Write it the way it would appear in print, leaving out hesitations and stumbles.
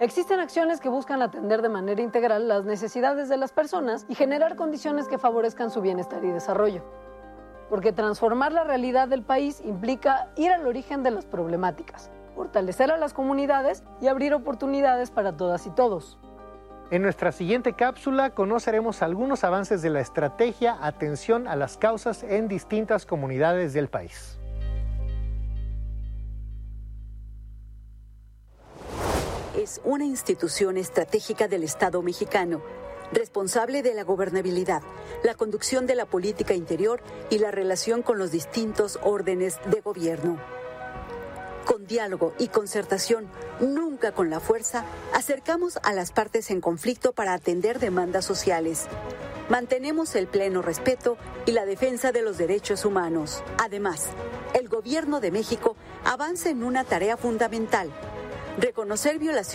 Existen acciones que buscan atender de manera integral las necesidades de las personas y generar condiciones que favorezcan su bienestar y desarrollo. Porque transformar la realidad del país implica ir al origen de las problemáticas, fortalecer a las comunidades y abrir oportunidades para todas y todos. En nuestra siguiente cápsula conoceremos algunos avances de la estrategia Atención a las Causas en distintas comunidades del país. Es una institución estratégica del Estado mexicano, responsable de la gobernabilidad, la conducción de la política interior y la relación con los distintos órdenes de gobierno. Con diálogo y concertación, nunca con la fuerza, acercamos a las partes en conflicto para atender demandas sociales. Mantenemos el pleno respeto y la defensa de los derechos humanos. Además, el Gobierno de México avanza en una tarea fundamental: reconocer violaciones